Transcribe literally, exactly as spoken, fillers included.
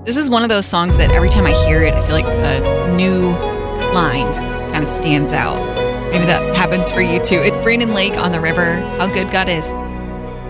This is one of those songs that every time I hear it, I feel like a new line kind of stands out. Maybe that happens for you too. It's Brandon Lake on The River. How good God is.